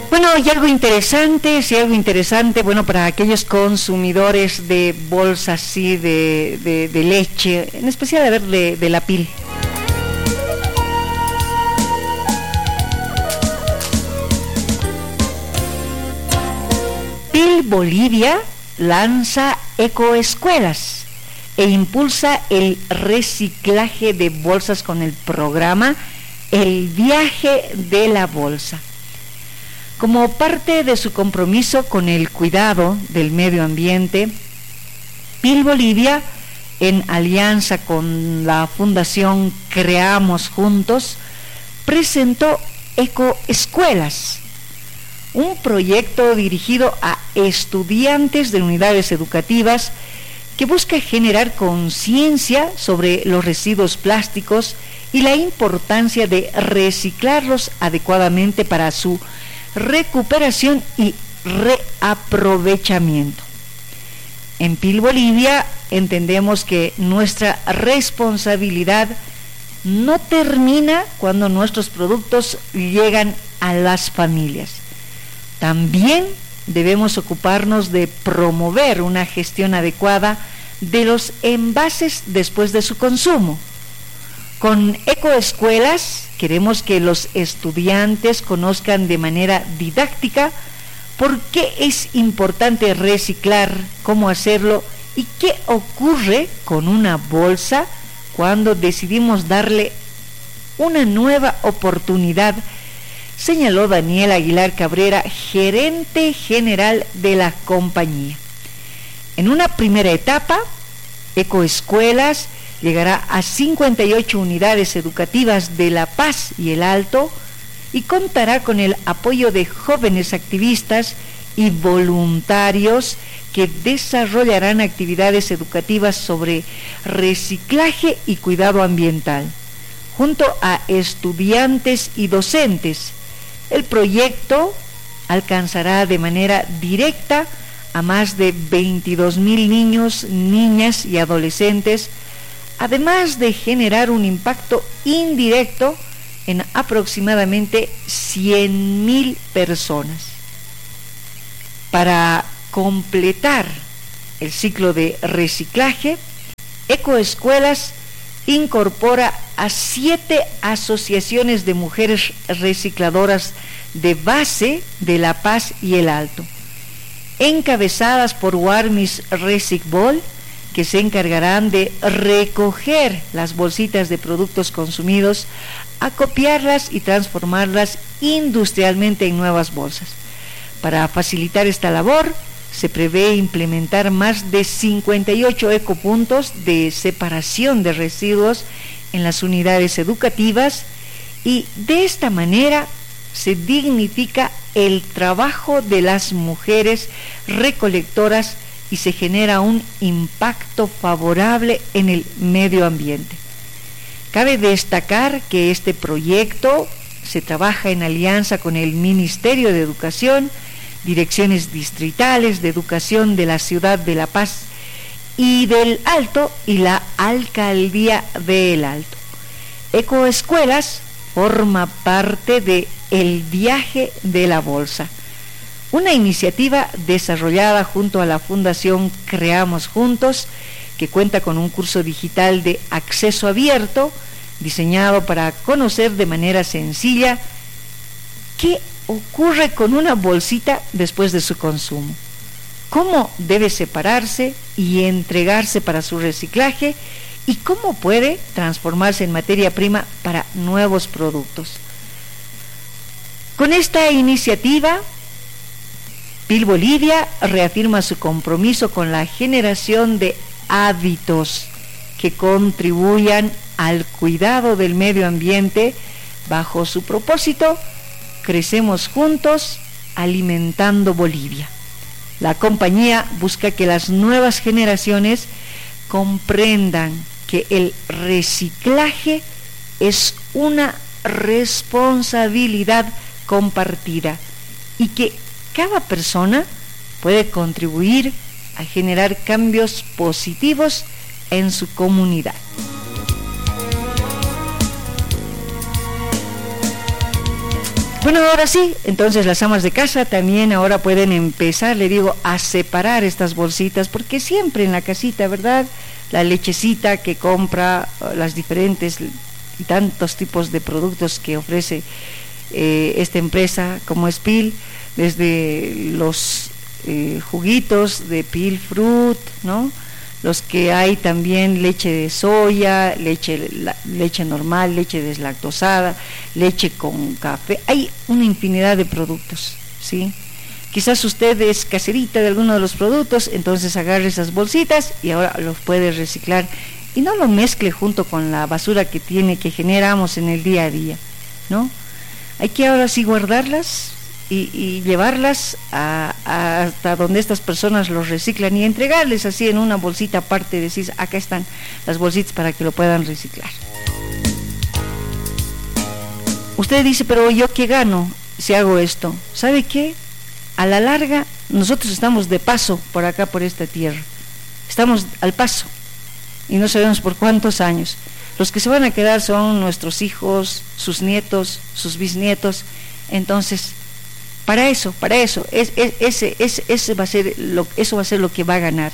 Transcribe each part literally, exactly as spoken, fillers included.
Bueno, y algo interesante, sí, algo interesante, bueno, para aquellos consumidores de bolsas, sí, de, de, de leche, en especial, a ver, de, de la Pil. Pil Bolivia lanza ecoescuelas e impulsa el reciclaje de bolsas con el programa El Viaje de la Bolsa. Como parte de su compromiso con el cuidado del medio ambiente, Pil Bolivia, en alianza con la Fundación Creamos Juntos, presentó Ecoescuelas, un proyecto dirigido a estudiantes de unidades educativas que busca generar conciencia sobre los residuos plásticos y la importancia de reciclarlos adecuadamente para su recuperación y reaprovechamiento. En Pil Bolivia entendemos que nuestra responsabilidad no termina cuando nuestros productos llegan a las familias. También debemos ocuparnos de promover una gestión adecuada de los envases después de su consumo. Con Ecoescuelas queremos que los estudiantes conozcan de manera didáctica por qué es importante reciclar, cómo hacerlo y qué ocurre con una bolsa cuando decidimos darle una nueva oportunidad, señaló Daniel Aguilar Cabrera, gerente general de la compañía. En una primera etapa, Ecoescuelas llegará a cincuenta y ocho unidades educativas de La Paz y El Alto y contará con el apoyo de jóvenes activistas y voluntarios que desarrollarán actividades educativas sobre reciclaje y cuidado ambiental, junto a estudiantes y docentes. El proyecto alcanzará de manera directa a más de veintidós mil niños, niñas y adolescentes, además de generar un impacto indirecto en aproximadamente cien mil personas. Para completar el ciclo de reciclaje, Ecoescuelas incorpora a siete asociaciones de mujeres recicladoras de base de La Paz y El Alto, encabezadas por Warmis Recicbol, que se encargarán de recoger las bolsitas de productos consumidos, acopiarlas y transformarlas industrialmente en nuevas bolsas. Para facilitar esta labor, se prevé implementar más de cincuenta y ocho ecopuntos de separación de residuos en las unidades educativas y de esta manera se dignifica el trabajo de las mujeres recolectoras y se genera un impacto favorable en el medio ambiente. Cabe destacar que este proyecto se trabaja en alianza con el Ministerio de Educación, direcciones distritales de educación de la ciudad de La Paz y del Alto y la Alcaldía de El Alto. Ecoescuelas forma parte de El Viaje de la Bolsa, una iniciativa desarrollada junto a la Fundación Creamos Juntos, que cuenta con un curso digital de acceso abierto, diseñado para conocer de manera sencilla qué ocurre con una bolsita después de su consumo, cómo debe separarse y entregarse para su reciclaje y cómo puede transformarse en materia prima para nuevos productos. Con esta iniciativa, Pil Bolivia reafirma su compromiso con la generación de hábitos que contribuyan al cuidado del medio ambiente bajo su propósito Crecemos Juntos, Alimentando Bolivia. La compañía busca que las nuevas generaciones comprendan que el reciclaje es una responsabilidad compartida y que cada persona puede contribuir a generar cambios positivos en su comunidad. Bueno, ahora sí, entonces las amas de casa también ahora pueden empezar, le digo, a separar estas bolsitas, porque siempre en la casita, ¿verdad? La lechecita que compra, las diferentes y tantos tipos de productos que ofrece eh, esta empresa como es Pil, desde los eh, juguitos de Pil Fruit, ¿no? Los que hay también leche de soya, leche, la, leche normal, leche deslactosada, leche con café, hay una infinidad de productos, ¿sí? Quizás usted es caserita de alguno de los productos, entonces agarre esas bolsitas y ahora los puede reciclar y no lo mezcle junto con la basura que tiene, que generamos en el día a día, ¿no? Hay que ahora sí guardarlas y, y llevarlas a, a hasta donde estas personas los reciclan y entregarles así en una bolsita aparte, decís, acá están las bolsitas para que lo puedan reciclar. Usted dice, pero ¿yo qué gano si hago esto? ¿Sabe qué? A la larga, nosotros estamos de paso por acá, por esta tierra. Estamos al paso y no sabemos por cuántos años. Los que se van a quedar son nuestros hijos, sus nietos, sus bisnietos. Entonces, para eso, para eso, es, es, ese, ese, ese va a ser lo, eso va a ser lo que va a ganar.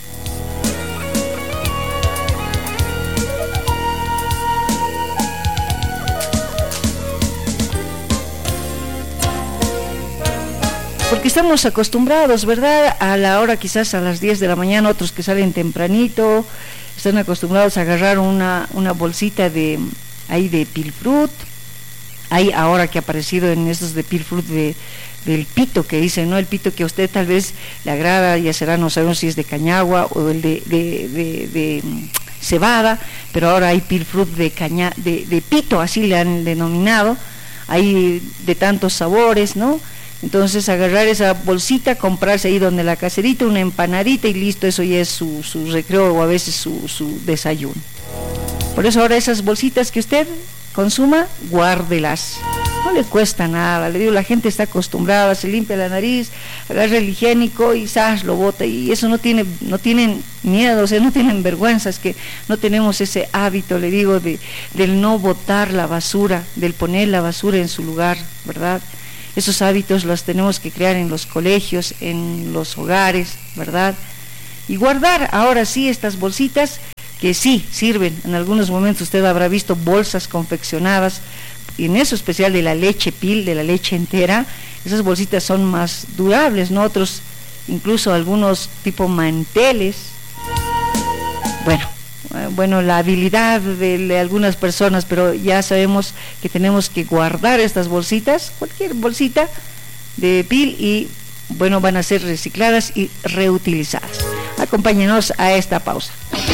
Porque estamos acostumbrados, ¿verdad? A la hora quizás a las diez de la mañana, otros que salen tempranito, están acostumbrados a agarrar una, una bolsita de ahí de Pil Fruit. Hay ahora que ha aparecido en estos de Pil Fruit de, del pito que dicen, ¿no? El pito que a usted tal vez le agrada, ya será, no sabemos si es de cañagua o el de, de, de, de cebada, pero ahora hay Pil Fruit de, caña, de, de pito, así le han denominado, hay de tantos sabores, ¿no? Entonces agarrar esa bolsita, comprarse ahí donde la caserita, una empanadita y listo, eso ya es su, su recreo o a veces su, su desayuno. Por eso ahora esas bolsitas que usted consuma, guárdelas. No le cuesta nada, le digo, la gente está acostumbrada, se limpia la nariz, agarra el higiénico y ¡zas!, lo bota, y eso no tiene, no tienen miedo, o sea, no tienen vergüenza, es que no tenemos ese hábito, le digo, de, del no botar la basura, del poner la basura en su lugar, ¿verdad? Esos hábitos los tenemos que crear en los colegios, en los hogares, ¿verdad? Y guardar ahora sí estas bolsitas que sí sirven. En algunos momentos usted habrá visto bolsas confeccionadas, y en eso especial de la leche Pil, de la leche entera, esas bolsitas son más durables, ¿no? Otros, incluso algunos tipo manteles. Bueno, bueno, la habilidad de, de algunas personas, pero ya sabemos que tenemos que guardar estas bolsitas, cualquier bolsita de Pil, y bueno, van a ser recicladas y reutilizadas. Acompáñenos a esta pausa.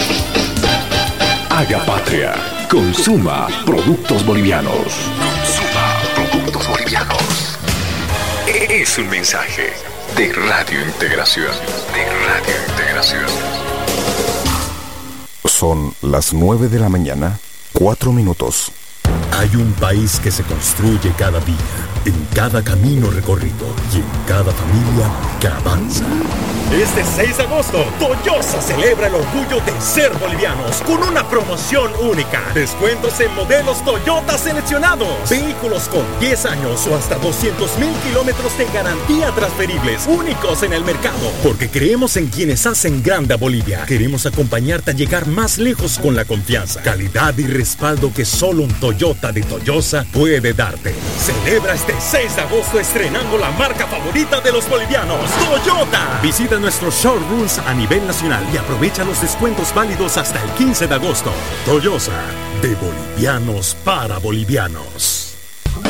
Haga patria, consuma productos bolivianos. Consuma productos bolivianos. Es un mensaje de Radio Integración. De Radio Integración. Son las nueve de la mañana, cuatro minutos. Hay un país que se construye cada día, en cada camino recorrido y en cada familia que avanza. Este seis de agosto, Toyosa celebra el orgullo de ser bolivianos con una promoción única. Descuentos en modelos Toyota seleccionados. Vehículos con diez años o hasta doscientos mil kilómetros de garantía transferibles, únicos en el mercado. Porque creemos en quienes hacen grande a Bolivia. Queremos acompañarte a llegar más lejos con la confianza, calidad y respaldo que solo un Toyota de Toyosa puede darte. Celebra este seis de agosto estrenando la marca favorita de los bolivianos, Toyota. Visita nuestros showrooms a nivel nacional y aprovecha los descuentos válidos hasta el quince de agosto. Toyosa, de bolivianos para bolivianos.